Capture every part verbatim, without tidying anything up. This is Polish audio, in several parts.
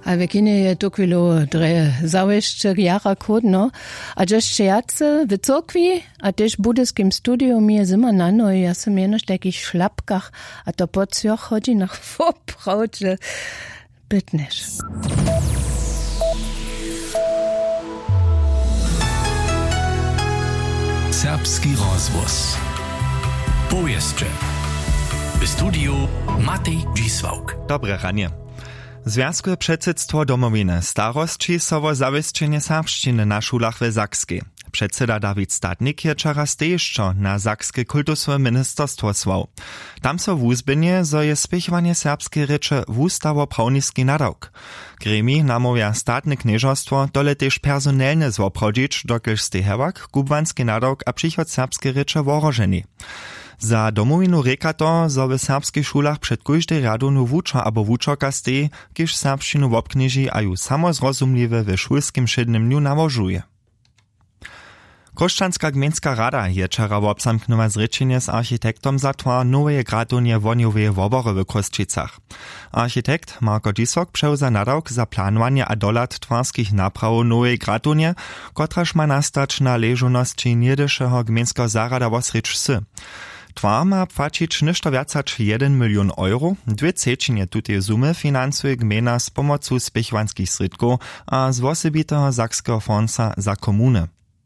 A w kinie je to chwilo dre załyszcze jara kodno, a jeszcze jace w cokwi, a też w budyskim studiu mi je zima nano i ja sam jenoś w takich szlapkach, a to po cioch chodzi na popraut, że bytniesz. Serbski rozwóz. Pojeźdźcze. W studiu Matej Dzisłauk. Dobre ranie. Związkowe předsydstwo domowiny starostči sowo zawieszczenie serbszczyny na szulach w Zakskiej. Předseda Dawid Statnik je czara stejszczo na Zakskie kultusowe ministerstwo słał. Tam so wuzbynie, zo je spěchowanie serbskiej reče wustawo-prawniski nadawk. Gremi namówia statne knieżostwo dole też personelne zwoprodzić, dokelž stehewak, kubwanski nadawk a przychod serbskiej reče worożeni. Za domowinu reka to, zo w serbskich szulach przed kóždej radonu wuča abo wučoka stej, kiž serbščinu wobknieži a ju samozrozumliwe w szulskim šednym dniu nawożuje. Koščanska gmejnska rada je čara wobsamknula zrečenje z architektom za tvar noweje gradonje wonioweje wobory w Kosčicach. Architekt Marko Dzisłauk přewza nadawk za planowanie a dolat twarskich naprawów nowej gradonje, kotraž ma nastać na leżonosti niedešeho gmejnskiego zarada wosreć sy. Twar ma płacić ništo wiacač jeden milion euro, dwie trzeciny tutej sumy finansuje gmejna z pomocą spěchovanskich sredków a z wosebitego zakskiego fonda za komuny.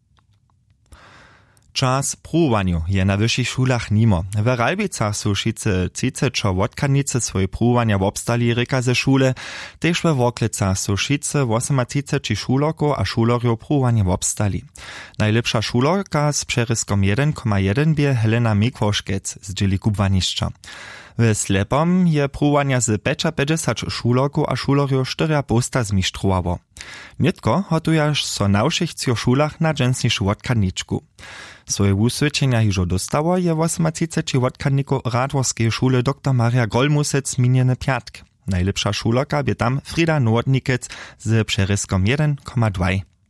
Czas pruwaniu je na wyższych szulach nimo. W Ralbicach są šice cicečo wodkanice swoje pruwania wobstali reka ze szule, też we Woklicach są šice osemaciceči šulokov a šulorjov pruwania wobstali. Najlepsza šulorka z przeryskom jeden przecinek jeden bie Helena Mikwoszkec z dzieli kubwaniszcza. W Slepom je pruwania z pięćdziesiąt šulokov a šulorjov štyria posta zmištrowało. Nitko hotujaš so na všich cio šulach na dżensnišu wodkaničku. Swoje wusvědčenia hižo dostało je osemaciceči wodkanniku Radworskiej szule dr Maria Golmusec miniene piatk. Najlepsza šulorka bie tam Frida Nordnikec z przeryskom jeden przecinek dwa.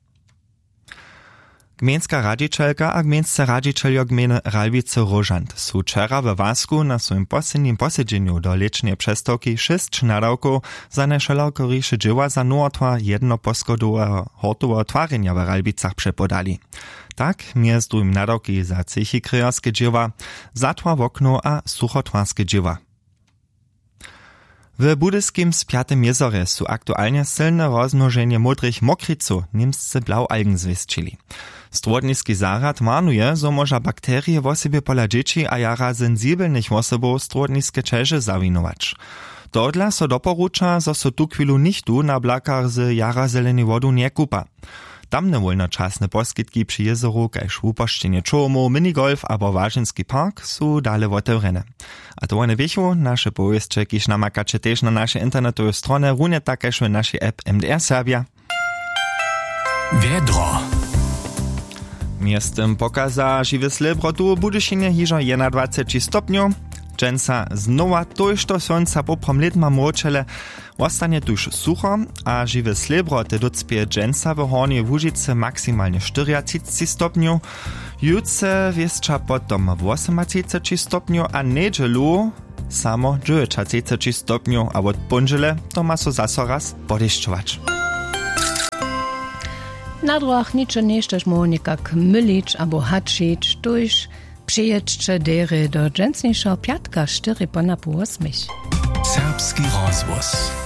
Gmejnska radžičelka a gmejnsce radžičeljo gmejny Ralbice-Rožant su wczera we Wasku na swoim poslednim posiedzeniu do lečnej přestawki šest nadawków za nešelawkoríše dzieła za nowotwar jednoposchodowego hortowego twarenia w Ralbicach przepodali. Tak, między drugim nadawki za cechikryjerskie dzieła, zatwar w okno a suchotwarskie dzieła. W budyskim spiatym jezorze su aktualnie silne rozmnożenie modrych mokriców niemscy blaualgen zwieszczyli. Strodniski zarad warnuje, zo może bakterie w osobie pola dzieci a jara sensibelnych osobów strodniskie czeże zawinować. Dodla so doporucza, zo so tu chwilu nichtu na blakach z jara zelenej wodu nie kupa. Tamne wolnočasne poskitki przy jezoru, kaž wupošćenje čomu, minigolf abo Wažinski park su dale otevřene. A to one věchu, naše pověstče, kiž namakače tež na naše internetové strony, runie takež v naši app M D R Serbia. Vedro. Miestem pokaza živé slebro tu v Budyšinie hižo dwadzieścia jeden stopňov. Džensa znova tojšto sonca poprom letma močele, ostane tuž sucho, a živé slebro te docpie džensa v hornje Łužice maksimalnie čtyřicet stopňov, jutce wieszcza potom osemacet stopňov a nedželu samo dziewięćdziesiąt stopňov a od ponžele to ma so zaso raz podešťovač. Na druhach ničo neštaž Monika mylič abo hačič, tuž przyjedźcie dery do dżęsniejszego piatka cztery ponad ósmych. Serbski rozwóz.